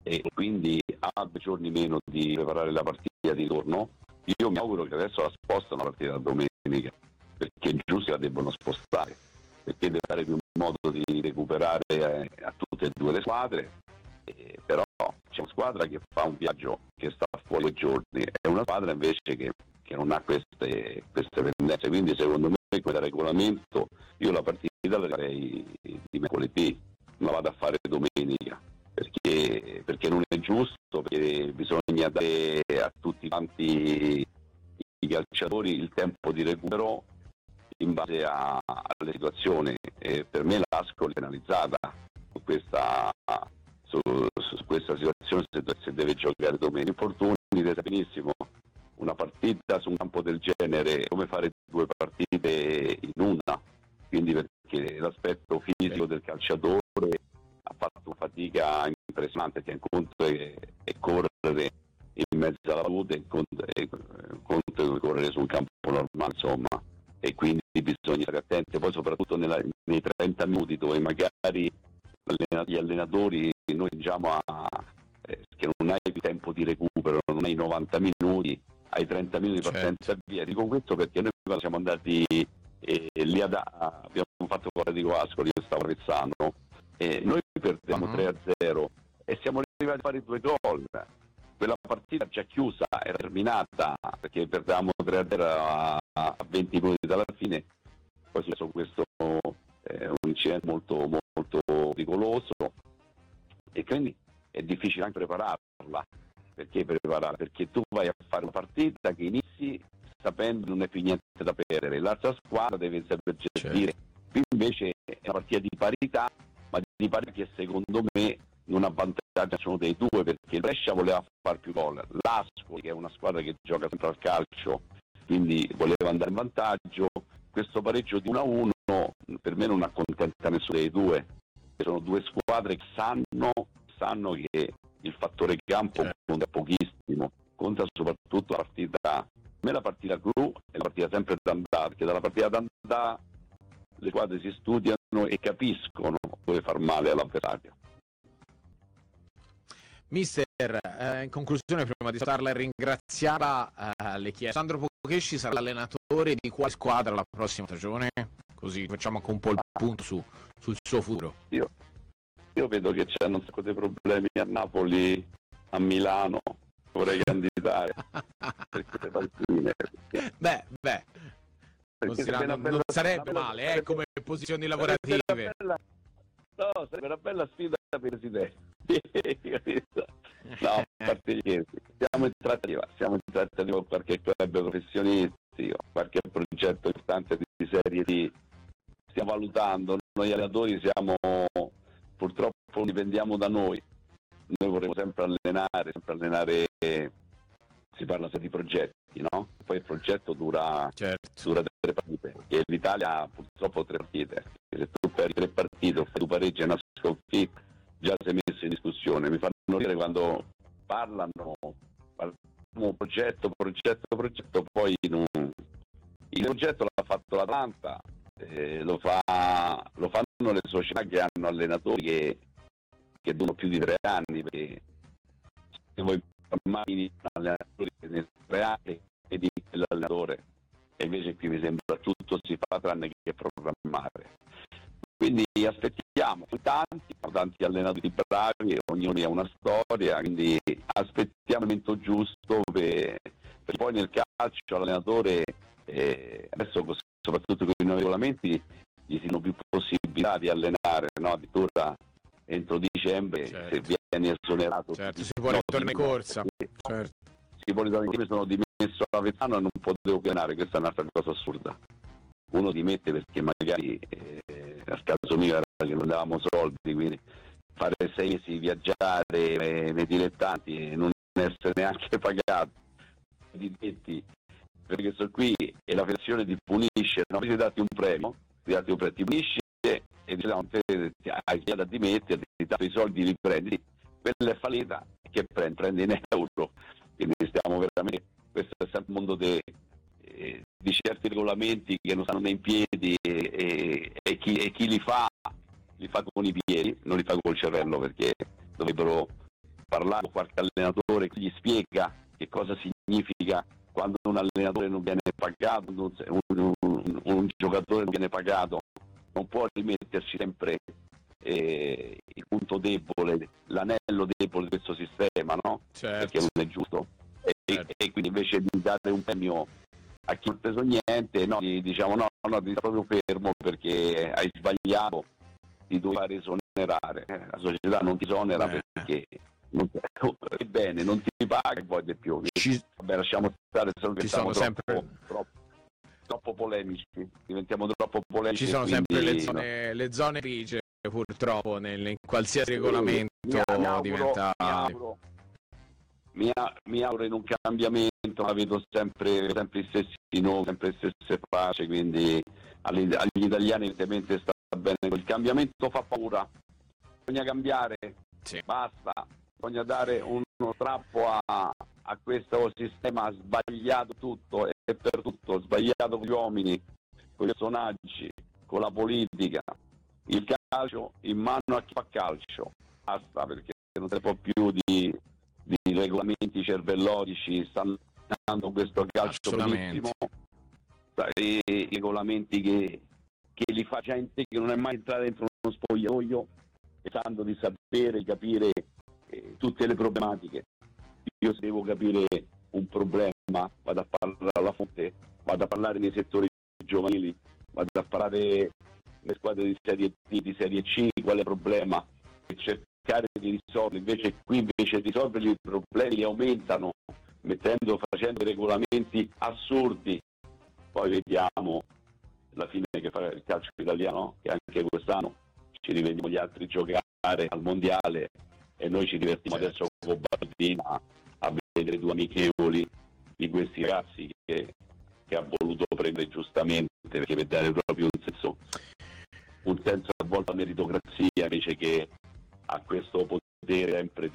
e quindi ha 2 giorni meno di preparare la partita di torno. Io mi auguro che adesso la spostano la partita da domenica, perché è giusto che la debbono spostare, perché deve dare più modo di recuperare a tutte e due le squadre, però c'è una squadra che fa un viaggio che sta fuori 2 giorni e una squadra invece che non ha queste pendenze, quindi secondo me come regolamento io la partita la farei di mercoledì, non la vado a fare domenica, perché non è giusto, perché bisogna dare a tutti quanti i calciatori il tempo di recupero in base alle situazioni, e per me l'Ascoli è penalizzata su questa situazione se deve giocare domenica. Infortuni, sa benissimo, una partita su un campo del genere è come fare 2 partite in una, quindi perché l'aspetto fisico del calciatore ha fatto fatica impressionante, che un conto è correre in mezzo alla salute, un conto è correre su un campo normale, insomma, e quindi bisogna stare attenti, poi soprattutto nei 30 minuti dove magari gli allenatori noi diciamo che non hai più tempo di recupero, non hai 90 minuti, hai 30 minuti di partenza e via. Dico questo perché noi quando siamo andati lì abbiamo fatto Corrado Ascoli, io stavo a Rezzano, e noi perdevamo 3-0 e siamo arrivati a fare 2 gol. Quella partita già chiusa, era terminata, perché perdevamo 3-0 a 20 minuti dalla fine. Poi c'è stato questo un incidente molto molto pericoloso, e quindi è difficile anche prepararla. Perché tu vai a fare una partita che inizi sapendo che non è più niente da perdere, l'altra squadra deve saper gestire. Qui invece è una partita di parità, ma di parità che secondo me non avvantaggiano dei due, perché il Brescia voleva fare più gol, l'Ascoli, che è una squadra che gioca sempre al calcio, quindi voleva andare in vantaggio. Questo pareggio di 1-1 per me non accontenta nessuno dei due, sono 2 squadre che sanno che il fattore campo conta pochissimo, conta soprattutto la partita. Per me la partita clou è la partita sempre d'andata, perché dalla partita d'andata le squadre si studiano e capiscono dove far male all'avversario. Mister, in conclusione, prima di salutarla e ringraziarla, le chiedo: Sandro Pochesci sarà l'allenatore di quale squadra la prossima stagione? Così facciamo anche un po' il punto sul suo futuro. Io vedo che c'hanno un sacco di problemi a Napoli, a Milano, vorrei candidare perché non sarebbe male, come posizioni lavorative. Sarebbe una bella sfida per presidente. No, a parte gli scherzi, siamo in trattativa con qualche club professionisti, qualche progetto importante di Serie D, stiamo valutando. Noi allenatori purtroppo dipendiamo da noi vorremmo sempre allenare, si parla sempre di progetti, no? Poi il progetto dura 3 partite, e l'Italia purtroppo 3 partite, se tu perdi 3 partite o fai 2 pareggi e una sconfitta, già sei messo in discussione. Mi fanno dire quando parlano progetto, poi il progetto l'ha fatto l'Atalanta, lo fanno le società che hanno allenatori che durano più di 3 anni, perché se vuoi formare allenatori nei 3 anni e di l'allenatore, e invece qui mi sembra tutto si fa tranne che programmare. Quindi aspettiamo, tanti allenatori bravi, ognuno ha una storia, quindi aspettiamo il momento giusto, perché poi nel calcio l'allenatore adesso soprattutto con i nuovi regolamenti gli sono più possibilità di allenare, no? Addirittura entro dicembre, se viene esonerato, si può ritornare in corsa, si può ritornare. Io mi sono dimesso a Avezzano e non potevo allenare, questa è un'altra cosa assurda. Uno dimette perché magari a caso mio era che non davamo soldi, quindi fare 6 mesi, viaggiare nei dilettanti e non essere neanche pagato, dimetti perché sono qui e la federazione ti punisce, no? Ti dati un premio, ti punisce e diciamo hai chiesto a dimettere, ti dato i soldi, li prendi, quella è fallita, che prendi in euro. Quindi stiamo veramente, questo è sempre un mondo di certi regolamenti che non stanno né in piedi, e chi li fa con i piedi, non li fa col cervello, perché dovrebbero parlare con qualche allenatore che gli spiega che cosa significa quando un allenatore non viene pagato, un giocatore non viene pagato, non può rimetterci sempre il punto debole, l'anello debole di questo sistema, no? Certo. Perché non è giusto. E quindi invece di dare un premio a chi non ha preso niente, no, diciamo no, ti sta proprio fermo perché hai sbagliato, ti devi fare esonerare. La società non ti esonera perché non bene, non ti paga e poi di più. Vabbè, lasciamo stare, ci sono sempre troppo polemici, diventiamo troppo polemici. Ci sono sempre le zone grigie, purtroppo, in qualsiasi regolamento diventa. Mi auguro in un cambiamento, ma vedo sempre i stessi nomi, sempre le stesse facce, quindi agli italiani evidentemente sta bene. Il cambiamento fa paura, bisogna cambiare, sì. Basta, bisogna dare uno strappo a questo sistema sbagliato tutto e per tutto, sbagliato con gli uomini, con i personaggi, con la politica, il calcio in mano a chi fa calcio, basta, perché non si può più di regolamenti cervellotici, stanno dando questo calcio benissimo, i regolamenti che li fa gente che non è mai entrata dentro uno spogliatoio, pensando di sapere, capire tutte le problematiche. Io se devo capire un problema vado a parlare alla fonte, vado a parlare nei settori giovanili, vado a parlare nelle squadre di serie D, di serie C, qual è il problema, e cercare di risolvere. Invece di risolvere i problemi li aumentano, facendo regolamenti assurdi. Poi vediamo la fine che fa il calcio italiano, che anche quest'anno ci rivediamo gli altri giocare al mondiale e noi ci divertiamo adesso con Bardina a vedere 2 amichevoli di questi ragazzi che ha voluto prendere giustamente, perché per dare proprio un senso a volte a meritocrazia, invece che a questo potere sempre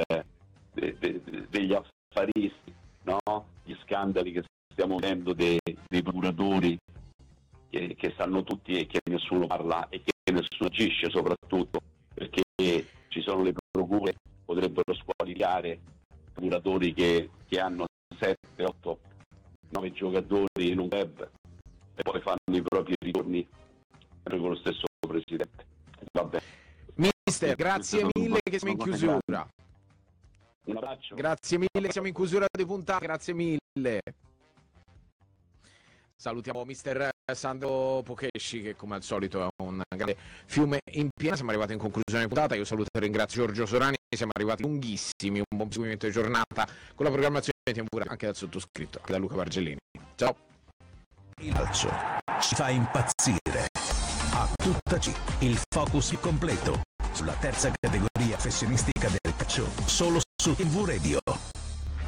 degli affaristi, no? Gli scandali che stiamo vedendo dei procuratori che sanno tutti e che nessuno parla e che nessuno agisce, soprattutto perché ci sono le procure, potrebbero squalificare procuratori che hanno 7, 8, 9 giocatori in un club e poi fanno i propri ritorni con lo stesso presidente. Vabbè. Mister, grazie mille che siamo in chiusura. Un abbraccio. Grazie mille, siamo in chiusura di puntata, grazie mille. Salutiamo mister Sandro Pokesci, che come al solito è un grande fiume in piena. Siamo arrivati in conclusione di puntata. Io saluto e ringrazio Giorgio Sorani. Siamo arrivati lunghissimi, un buon seguimento di giornata con la programmazione TV anche dal sottoscritto, anche da Luca Bargellini. Ciao. Il calcio ci fa impazzire. A tutta C, il focus più completo sulla terza categoria professionistica del calcio, solo su TV Radio.